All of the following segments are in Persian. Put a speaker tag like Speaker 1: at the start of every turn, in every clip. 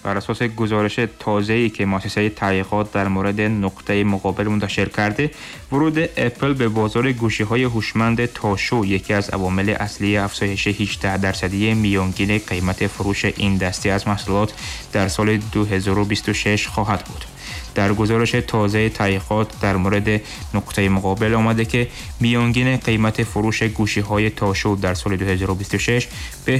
Speaker 1: بر اساس گزارش تازه‌ای که مؤسسه تحقیقات در مورد نقطه مقابل منتشر کرده، ورود اپل به بازار گوشی‌های هوشمند تاشو یکی از عوامل اصلی افزایش 18% میانگین قیمت فروش این دسته از محصولات در سال 2026 خواهد بود. در گزارش تازه تحقیقات در مورد نقطه مقابل آمده که میانگین قیمت فروش گوشی‌های تاشو در سال 2026 به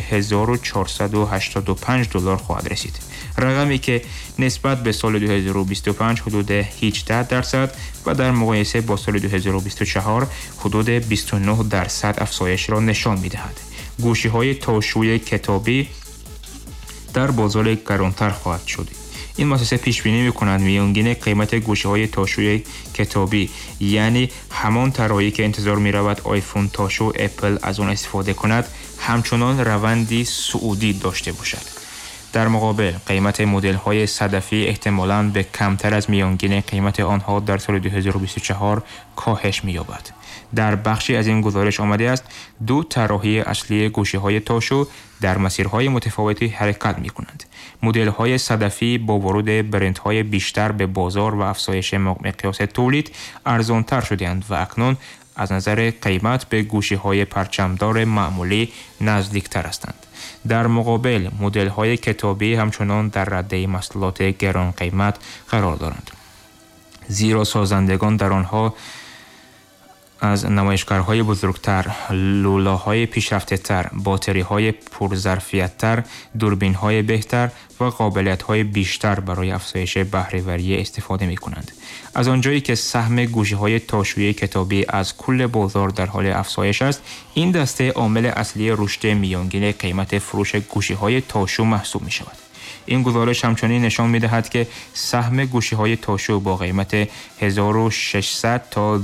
Speaker 1: $1485 خواهد رسید. رقمی که نسبت به سال 2025 حدود 18% و در مقایسه با سال 2024 حدود 29% افزایش را نشان می‌دهد. گوشی‌های تاشوی کتابی در بازار گرانتر خواهد شد. این مؤسسه پیش بینی می‌کند میانگین قیمت گوشی‌های تاشوی کتابی، یعنی همان طراحی که انتظار می‌رود آیفون تاشو اپل از آن استفاده کند، همچنان روندی صعودی داشته باشد. در مقابل قیمت مدل‌های صدفی احتمالاً به کمتر از میانگین قیمت آنها در سال 2024 کاهش می‌یابد. در بخشی از این گزارش آمده است دو طراحی اصلی گوشی‌های تاشو در مسیرهای متفاوتی حرکت می‌کنند. مدل‌های صدفی با ورود برندهای بیشتر به بازار و افزایش مقیاس تولید ارزان‌تر شده‌اند و اکنون از نظر قیمت به گوشی‌های پرچمدار معمولی نزدیک‌تر هستند. در مقابل مدل‌های کتابی همچنان در رده محصولات گران قیمت قرار دارند، زیرا سازندگان در آنها از نمایشگرهای بزرگتر، لولاهای پیشرفته‌تر، باتری‌های پرظرفیت‌تر، دوربین‌های بهتر و قابلیت‌های بیشتر برای افزایش بهره‌وری استفاده می‌کنند. از آنجایی که سهم گوشی‌های تاشویی کتابی از کل بازار در حال افزایش است، این دسته عامل اصلی رشد میانگین قیمت فروش گوشی‌های تاشو محسوب می‌شود. این گزارش همچنین نشان می‌دهد که سهم گوشی‌های تاشو با قیمت $1600 تا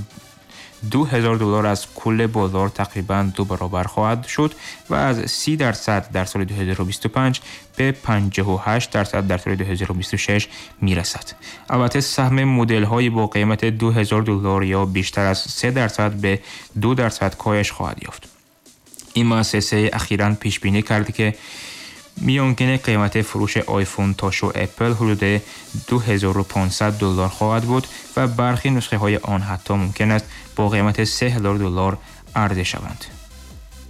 Speaker 1: $2000 از کل بازار تقریباً 2 برابر خواهد شد و از 30% در سال 2025 به 58% در سال 2026 میرسد. البته سهم مدل‌های با قیمت $2000 یا بیشتر از 3% به 2% کاهش خواهد یافت. این مؤسسه اخیراً پیش بینی کرده که میانگین قیمت فروش آیفون تاشو اپل حدود $2500 خواهد بود و برخی نسخه های آن حتی ممکن است با قیمت $3000 عرضه شوند.